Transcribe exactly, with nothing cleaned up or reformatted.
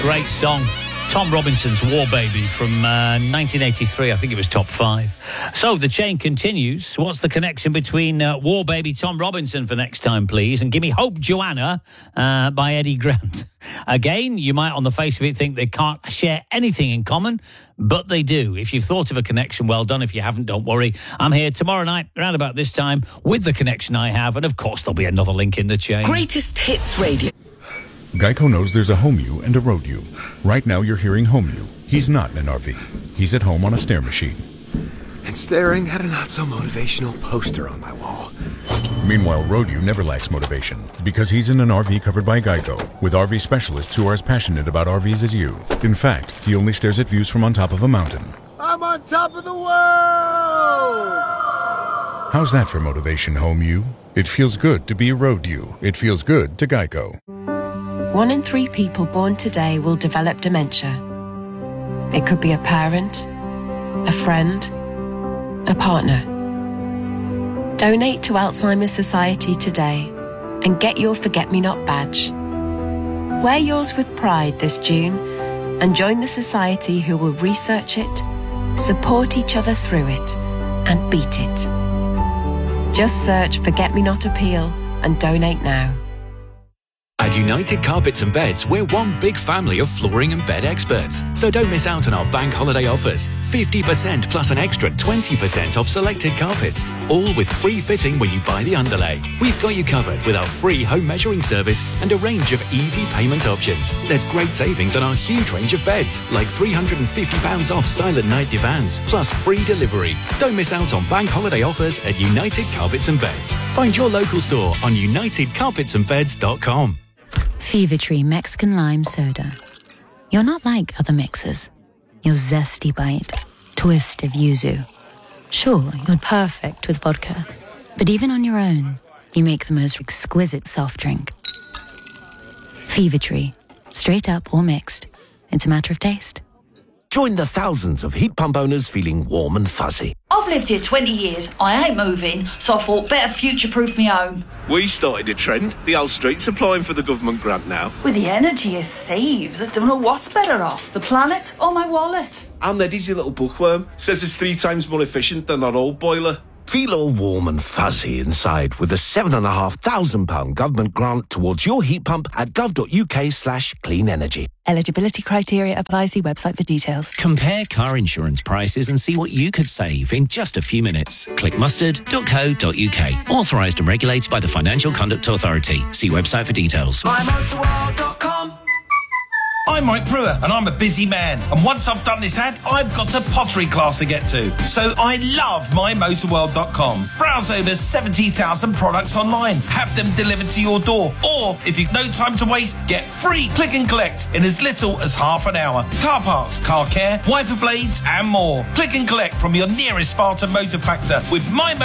great song. Tom Robinson's War Baby from uh, nineteen eighty-three. I think it was top five. So the chain continues. What's the connection between uh, War Baby, Tom Robinson for next time, please? And give me Hope Joanna uh, by Eddie Grant. Again, you might on the face of it think they can't share anything in common, but they do. If you've thought of a connection, well done. If you haven't, don't worry. I'm here tomorrow night, around about this time, with the connection I have. And of course, there'll be another link in the chain. Greatest Hits Radio. Geico knows there's a home you and a road you. Right now you're hearing home you. He's not in an R V. He's at home on a stair machine. And staring at a not-so-motivational poster on my wall. Meanwhile, road you never lacks motivation because he's in an R V covered by Geico with R V specialists who are as passionate about R Vs as you. In fact, he only stares at views from on top of a mountain. I'm on top of the world! How's that for motivation, home you? It feels good to be a road you. It feels good to Geico. One in three people born today will develop dementia. It could be a parent, a friend, a partner. Donate to Alzheimer's Society today and get your Forget-Me-Not badge. Wear yours with pride this June and join the society who will research it, support each other through it, and beat it. Just search Forget-Me-Not Appeal and donate now. At United Carpets and Beds, we're one big family of flooring and bed experts. So don't miss out on our bank holiday offers. fifty percent plus an extra twenty percent off selected carpets. All with free fitting when you buy the underlay. We've got you covered with our free home measuring service and a range of easy payment options. There's great savings on our huge range of beds, like three hundred fifty pounds off Silent Night divans, plus free delivery. Don't miss out on bank holiday offers at United Carpets and Beds. Find your local store on united carpets and beds dot com. Fever Tree Mexican Lime Soda. You're not like other mixers. Your zesty bite, twist of yuzu. Sure, you're perfect with vodka, but even on your own, you make the most exquisite soft drink. Fever Tree. Straight up or mixed. It's a matter of taste. Join the thousands of heat pump owners feeling warm and fuzzy. I've lived here twenty years, I ain't moving, so I thought better future-proof me home. We started a trend. The old street's applying for the government grant now. With the energy it saves, I don't know what's better off, the planet or my wallet. And Eddie's your little bookworm. Says it's three times more efficient than our old boiler. Feel all warm and fuzzy inside with a seven and a half thousand pound government grant towards your heat pump at gov.uk slash clean energy. Eligibility criteria apply. See website for details. Compare car insurance prices and see what you could save in just a few minutes. Click mustard dot co dot uk. Authorised and regulated by the Financial Conduct Authority. See website for details. my motor world dot com. I'm Mike Brewer, and I'm a busy man. And once I've done this ad, I've got a pottery class to get to. So I love my motor world dot com. Browse over seventy thousand products online. Have them delivered to your door. Or, if you've no time to waste, get free click and collect in as little as half an hour. Car parts, car care, wiper blades, and more. Click and collect from your nearest Spartan Motor Factor with my